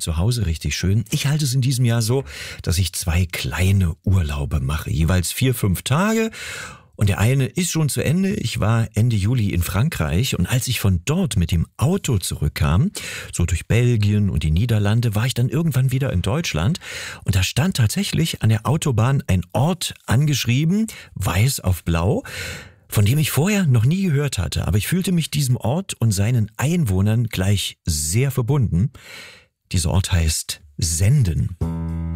zu Hause richtig schön. Ich halte es in diesem Jahr so, dass ich 2 kleine Urlaube mache, jeweils 4-5 Tage. Und der eine ist schon zu Ende. Ich war Ende Juli in Frankreich und als ich von dort mit dem Auto zurückkam, so durch Belgien und die Niederlande, war ich dann irgendwann wieder in Deutschland und da stand tatsächlich an der Autobahn ein Ort angeschrieben, weiß auf blau, von dem ich vorher noch nie gehört hatte. Aber ich fühlte mich diesem Ort und seinen Einwohnern gleich sehr verbunden. Dieser Ort heißt Senden.